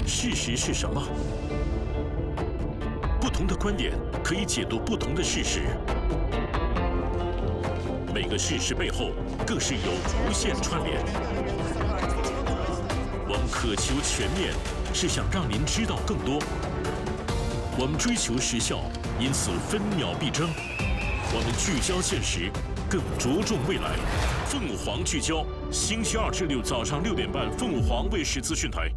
事实是什么？不同的观点可以解读不同的事实，每个事实背后更是有无限串联。我们渴求全面，是想让您知道更多。我们追求时效，因此分秒必争。我们聚焦现实，更着重未来。凤凰聚焦，星期2至6早上6点半，凤凰卫视资讯台。